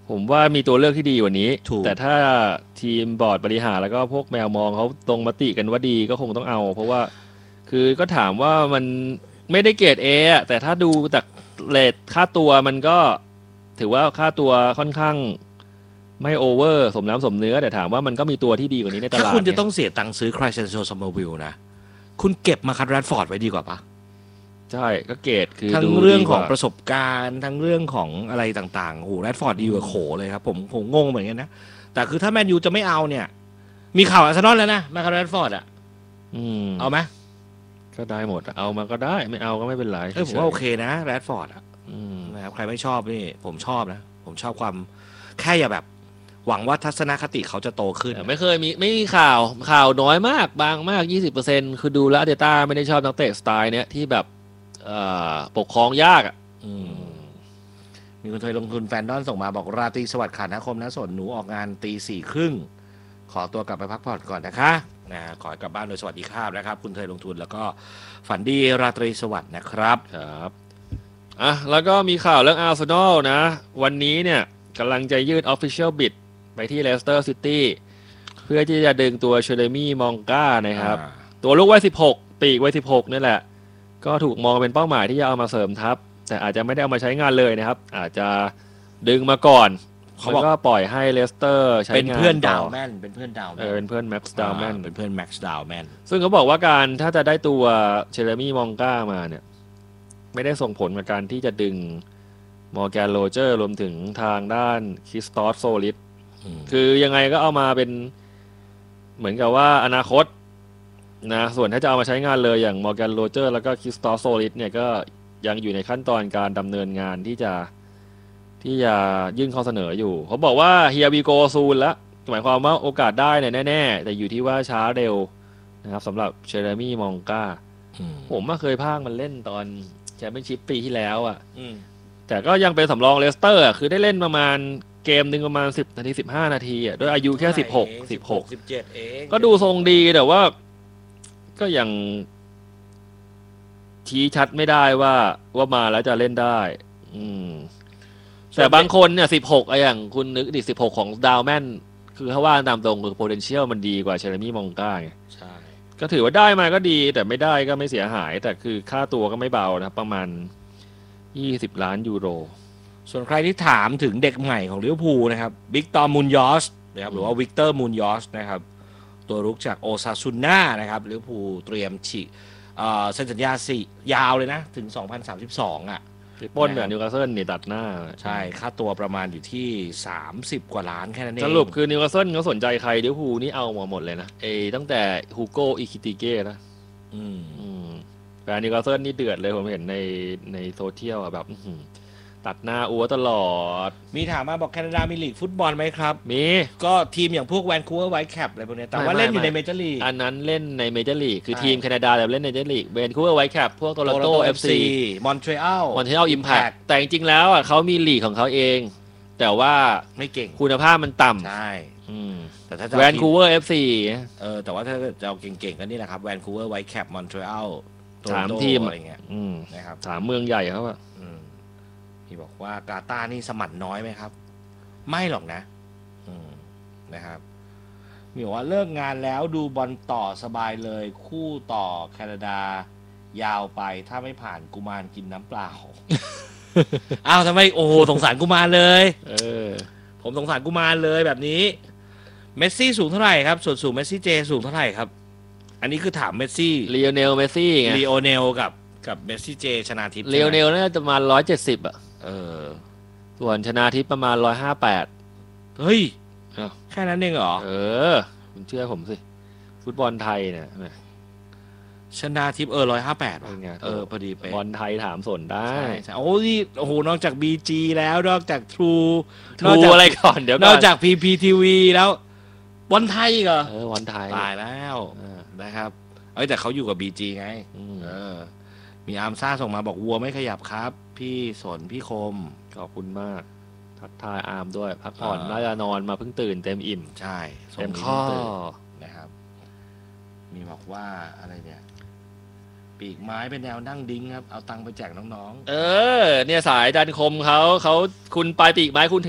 ผมว่ามีตัวเลือกที่ดีกว่านี้ถูกแต่ถ้าทีมบอร์ดบริหารแล้วก็พวกแมวมองเขาตรงมติกันว่าดีก็คงต้องเอา เพราะว่าคือก็ถามว่ามันไม่ได้เกรด A อะแต่ถ้าดูจากเรทค่าตัวมันก็ถือว่าค่าตัวค่อนข้างไม่โอเวอร์สมน้ำสมเนื้อแต่ถามว่ามันก็มีตัวที่ดีกว่านี้ในตลาดถ้าคุณจะไงต้องเสียตังค์ซื้อ Crescenzo Somerville นะคุณเก็บมาคัดแรดฟอร์ดไว้ดีกว่าปะใช่ก็เกรดคือทั้งดูเรื่องดีกของว่าประสบการณ์ทั้งเรื่องของอะไรต่างๆโอ้โหแรดฟอร์ดดีกว่าโขเลยครับผมงงเหมือนกันนะแต่คือถ้าแมนยูจะไม่เอาเนี่ยมีข่าวอาร์เซนอลแล้วนะมาคัดแรดฟอร์ดอ่ะ เอาไหมก็ได้หมดอะเอามาก็ได้ไม่เอาก็ไม่เป็นไรผมว่าโอเคนะแรดฟอร์ดอ่ะอืมนะครับใครไม่ชอบนี่ผมชอบนะผมชอบความแค่อย่าแบบหวังว่าทัศนคติเขาจะโตขึ้นแต่ไม่เคยมีไม่มีข่าวน้อยมากบางมาก 20% คือดูแล้วอาร์เตต้าไม่ได้ชอบนักเตะสไตล์เนี้ยที่แบบปกครองยากอ่ะมีคนเคยลงทุนแฟนดอนส่งมาบอกราตรีสวัสดิ์ขานะคมนะสนหนูออกงานตีสี่ครึ่งขอตัวกลับไปพักผ่อนก่อนนะคะขอให้กลับบ้านโดยสวัสดิภาพนะครับคุณเคยลงทุนแล้วก็ฝันดีราตรีสวัสดิ์นะครับครับแล้วก็มีข่าวเรื่องอาร์เซนอลนะ วันนี้เนี่ยกำลังจะยื่น Official Bid ไปที่ Leicester City เพื่อที่จะดึงตัวเชเรมี่มองกานะครับ ตัวลูกวัย16 ปีกวัย16นี่แหละ ก็ถูกมองเป็นเป้าหมายที่จะเอามาเสริมทัพ แต่อาจจะไม่ได้เอามาใช้งานเลยนะครับ อาจจะดึงมาก่อนเขาก็ปล่อยให้เลสเตอร์ใช้งานเป็นเพื่อนดาวแมนเป็นเพื่อนดาวแมนเป็นเพื่อนแม็กซ์ดาวแมนเป็นเพื่อนแม็กซ์ดาวแมนซึ่งเขาบอกว่าการถ้าจะได้ตัวเชเรมี่มองกามาเนี่ยไม่ได้ส่งผลกับการที่จะดึงมอร์แกนโรเจอร์รวมถึงทางด้านคริสตอสโซลิสคือยังไงก็เอามาเป็นเหมือนกับว่าอนาคตนะส่วนถ้าจะเอามาใช้งานเลยอย่างมอร์แกนโรเจอร์แล้วก็คริสตอสโซลิสเนี่ยก็ยังอยู่ในขั้นตอนการดำเนินงานที่จะยื่นข้อเสนออยู่เขาบอกว่าเฮียบีโกซูนแล้วหมายความว่าโอกาสได้เนี่ยแน่ๆแต่อยู่ที่ว่าช้าเร็วนะครับสำหรับเชเรมี่มองกาผมเคยพากมันเล่นตอนแชมเปี้ยนชิพปีที่แล้วอ่ะแต่ก็ยังเป็นสำรองเลสเตอร์คือได้เล่นประมาณเกมหนึ่งประมาณ10 นาที 15 นาทีอ่ะด้วยอายุแค่16 17เองก็ดูทรงดีแต่ว่าก็ยังชี้ชัดไม่ได้ว่ามาแล้วจะเล่นได้แต่บางคนเนี่ย16อย่างคุณนึกดิ16ของดาวแมนคือถ้าว่าตามตรงคือ potential มันดีกว่าเชเรมี่มองกาไงใช่ก็ถือว่าได้มาก็ดีแต่ไม่ได้ก็ไม่เสียหายแต่คือค่าตัวก็ไม่เบานะประมาณ20 ล้านยูโรส่วนใครที่ถามถึงเด็กใหม่ของลิเวอร์พูลนะครับวิกตอร์มูนยอสนะครับหรือว่าวิกเตอร์มูนยอสนะครับตัวรุกจากโอซาซุน่านะครับลิเวอร์พูลเตรียมฉีกเซ็นสัญญา4ยาวเลยนะถึง2032อ่ะป้นแบบนิวคาสเซิลนี่ตัดหน้าใช่ค่าตัวประมาณอยู่ที่30 กว่าล้านแค่นั้นเองสรุปคือนิวคาสเซิลเขาสนใจใครลิเวอร์พูลนี่เอาหมดเลยนะตั้งแต่ฮูโก้อิคิติเก้นะแฟนนิวคาสเซิลนี่เดือดเลยผมเห็นในโซเชียลแบบตัดหน้าอัวตลอดมีถามมาบอกแคนาดามีลีกฟุตบอลไหมครับมีก็ทีมอย่างพวกแวนคูเวอร์ไวท์แคปอะไรพวกนี้แต่ว่าเล่นอยู่ในเมเจอร์ลีกอันนั้นเล่นในเมเจอร์ลีกคือทีมแคนาดาแต่เล่นในเมเจอร์ลีกแวนคูเวอร์ไวท์แคปพวกโตลอนโต FC มอนทรีออลอิมแพคแต่จริงๆแล้วเขามีลีกของเขาเองแต่ว่าไม่เก่งคุณภาพมันต่ำใช่แต่ถ้าแวนคูเวอร์ FC แต่ว่าถ้าจะเอาเก่งๆก็นี่แหละครับแวนคูเวอร์ไวท์แคปมอนทรีออล 3 ทีมอะไรเงี้ยนะครับ3 เมืองใหญ่เขาอะที่บอกว่ากาตาร์นี่สมัครน้อยไหมครับไม่หรอกนะนะครับมีบอกว่าเลิกงานแล้วดูบอลต่อสบายเลยคู่ต่อแคนาดายาวไปถ้าไม่ผ่านกุมารกินน้ำเปล่า อ้าวทำไมโอ้โหสงสารกุมารเลยผมสงสารกุมารเลยแบบนี้เมสซี่สูงเท่าไหร่ครับส่วนสูงเมสซี่เจสูงเท่าไหร่ครับอันนี้คือถามเมสซี่ลีโอเนลเมสซี่ไงลีโอเนลกับเมสซี่เจชนาทิพย์ลีโอเนลน่าจะประมาณ170อ่ะส่วนชนาทิพย์ประมาณ158 เฮ้ยแค่นั้นเองเหรอคุณเชื่อผมสิฟุตบอลไทยเนี่ยชนาทิพย์158พอดีไปบอลไทยถามสนได้โอ้โหนอกจาก BG แล้วนอกจาก True อะไรก่อนเดี๋ยวก่อนนอกจาก PPTV แล้วบอลไทยเหรอบอลไทยตายแล้วนะครับแต่เขาอยู่กับ BG ไงมีอาร์มซ่าส่งมาบอกวัวไม่ขยับครับพี่สนพี่คมขอบคุณมากทักทายอาร์มด้วยพักผ่อนน่าจะนอนมาเพิ่งตื่นเต็มอิ่มใช่เต็มข้อนะครับมีบอกว่าอะไรเนี่ยปีกไม้เป็นแนวนั่งดิ้งครับเอาตังค์ไปแจกน้องๆเนี่ยสายดันคมเขาคุณปลายปีกไม้คุณ